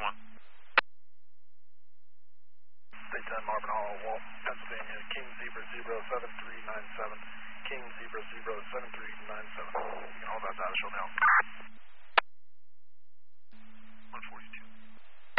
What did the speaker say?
1. State 10 Marvin Hall, Walt, Pennsylvania, King Zebra 07397, King Zebra 07397.